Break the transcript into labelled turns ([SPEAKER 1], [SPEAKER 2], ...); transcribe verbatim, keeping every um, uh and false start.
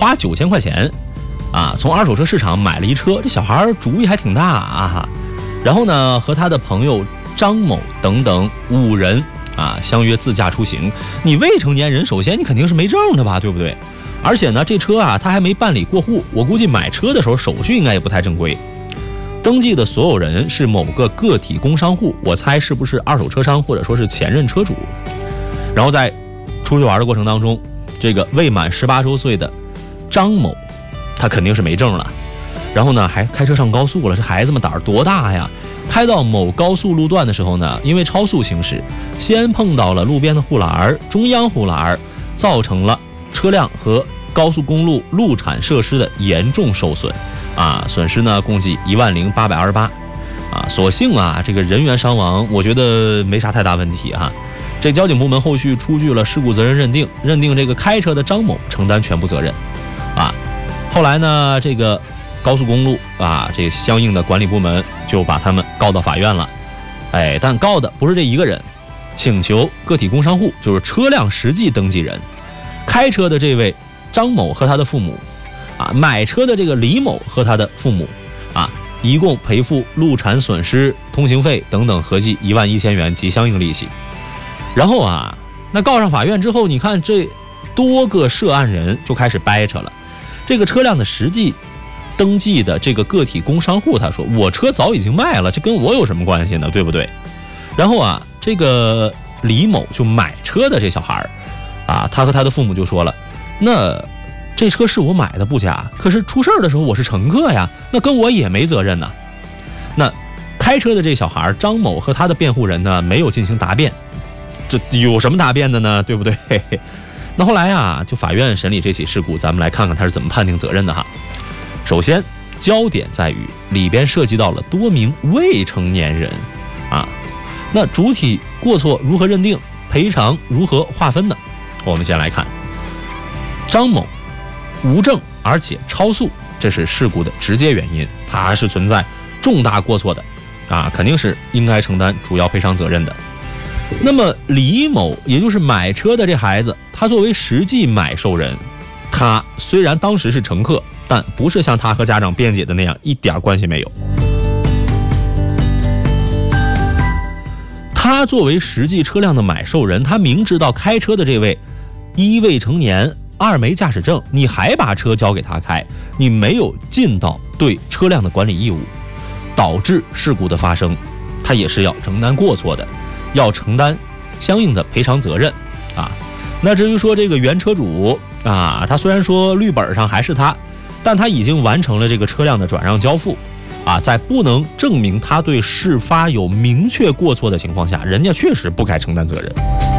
[SPEAKER 1] 花九千块钱啊，从二手车市场买了一车，这小孩主意还挺大啊。然后呢，和他的朋友张某等等五人啊相约自驾出行。你未成年人，首先你肯定是没证的吧，对不对？而且呢，这车啊他还没办理过户，我估计买车的时候手续应该也不太正规。登记的所有人是某个个体工商户，我猜是不是二手车商或者说是前任车主。然后在出去玩的过程当中，这个未满十八周岁的张某，他肯定是没证了。然后呢，还开车上高速了，这孩子们胆儿多大呀！开到某高速路段的时候呢，因为超速行驶，先碰到了路边的护栏，中央护栏，造成了车辆和高速公路路产设施的严重受损，啊，损失呢共计一万零八百二十八，啊，所幸啊这个人员伤亡，我觉得没啥太大问题哈、啊。这交警部门后续出具了事故责任认定，认定这个开车的张某承担全部责任，啊，后来呢这个高速公路啊这相应的管理部门就把他们告到法院了，哎，但告的不是这一个人，请求个体工商户就是车辆实际登记人。开车的这位张某和他的父母，啊，买车的这个李某和他的父母，啊，一共赔付路产损失、通行费等等，合计一万一千元及相应利息。然后啊，那告上法院之后，你看这多个涉案人就开始掰扯了。这个车辆的实际登记的这个个体工商户，他说我车早已经卖了，这跟我有什么关系呢？对不对？然后啊，这个李某就买车的这小孩啊，他和他的父母就说了，那这车是我买的不假，可是出事的时候我是乘客呀，那跟我也没责任呢。那开车的这小孩张某和他的辩护人呢没有进行答辩，这有什么答辩的呢？对不对？那后来啊，就法院审理这起事故，咱们来看看他是怎么判定责任的哈。首先，焦点在于里边涉及到了多名未成年人啊，那主体过错如何认定，赔偿如何划分呢？我们先来看，张某无证而且超速，这是事故的直接原因，他是存在重大过错的啊，肯定是应该承担主要赔偿责任的。那么李某，也就是买车的这孩子，他作为实际买受人，他虽然当时是乘客，但不是像他和家长辩解的那样一点关系没有。他作为实际车辆的买受人，他明知道开车的这位一未成年，二没驾驶证，你还把车交给他开，你没有尽到对车辆的管理义务，导致事故的发生，他也是要承担过错的，要承担相应的赔偿责任啊。那至于说这个原车主啊，他虽然说绿本上还是他，但他已经完成了这个车辆的转让交付啊，在不能证明他对事发有明确过错的情况下，人家确实不该承担责任。